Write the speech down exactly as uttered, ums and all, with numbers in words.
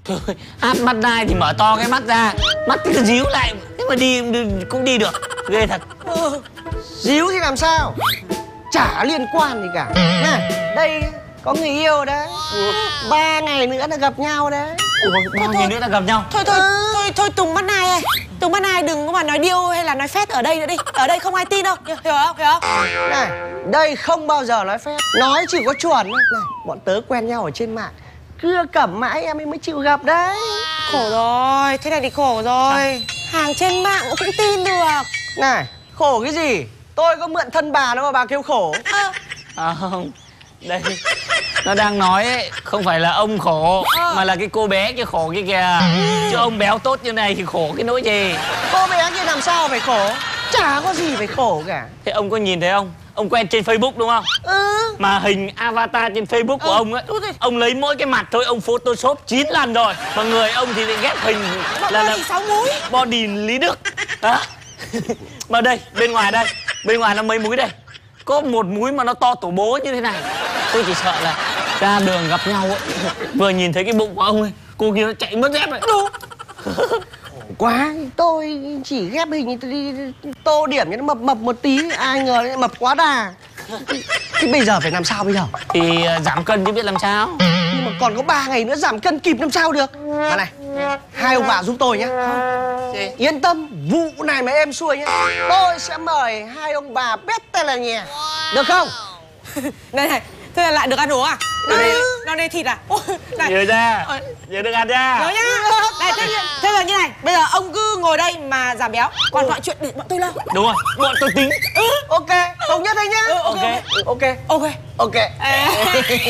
Thôi, áp mắt nai thì mở to cái mắt ra, mắt cứ díu lại, thế mà đi cũng đi được, ghê thật. Ừ. Díu thì làm sao? Chả liên quan gì cả. Này, đây có người yêu đấy. Ba ngày nữa là gặp nhau đấy. Ủa, bao nhiêu nữa là gặp nhau? Thôi thôi, thôi thôi Tùng Mắt Nai ơi, Tùng Mắt Nai đừng có mà nói điêu hay là nói phét ở đây nữa đi. Ở đây không ai tin đâu, hiểu, hiểu không? Hiểu không? Này, đây không bao giờ nói phép. Nói chỉ có chuẩn thôi. Này, bọn tớ quen nhau ở trên mạng. Cưa cẩm mãi em ấy mới chịu gặp đấy. Khổ rồi, thế này thì khổ rồi. Hàng trên mạng cũng tin được. Này, khổ cái gì? Tôi có mượn thân bà đâu mà bà kêu khổ. À, À không, đây, nó đang nói ấy, không phải là ông khổ, Ờ. mà là cái cô bé kia khổ kia kìa. Chứ ông béo tốt như này thì khổ cái nỗi gì. Cô bé kia làm sao phải khổ? Chả có gì phải khổ cả. Thế ông có nhìn thấy không? Ông quen trên Facebook đúng không? Ừ. Mà hình avatar trên Facebook của Ừ, ông ấy, đúng rồi. ông lấy mỗi cái mặt thôi, ông photoshop chín lần rồi. Mà người ông thì lại ghép hình bọn là, tôi là thì sáu múi. body Lý Đức. Đó. Mà đây, bên ngoài đây, bên ngoài là mấy múi đây. Có một múi mà nó to tổ bố như thế này. Tôi chỉ sợ là ra đường gặp nhau ấy, vừa nhìn thấy cái bụng của ông ấy, cô kia nó chạy mất dép rồi. Đúng. Quá, tôi chỉ ghép hình thì tô điểm cho nó mập mập một tí. Ai ngờ lại mập quá đà. Thì bây giờ phải làm sao bây giờ? Thì à, giảm cân chứ biết làm sao. Nhưng mà còn có ba ngày nữa giảm cân kịp làm sao được. Mà này, hai ông bà giúp tôi nhé. Yên tâm, vụ này mà êm xuôi nhé, tôi sẽ mời hai ông bà bét tay là nhà. Được không? Này này, thế là lại được ăn uống à? Nó đây, nó đây thịt à? Ôi, này. Nhớ ra, Ờ. nhớ được ăn ra. Nhớ nhá. Này, thế, thế là như này, bây giờ ông cứ ngồi đây mà giảm béo, còn mọi chuyện để bọn tôi lo. Đúng rồi, bọn tôi tính. Ừ. Ok, thống nhất đấy nhá. Ừ, ok. Ok. Ok. Ok. Ê.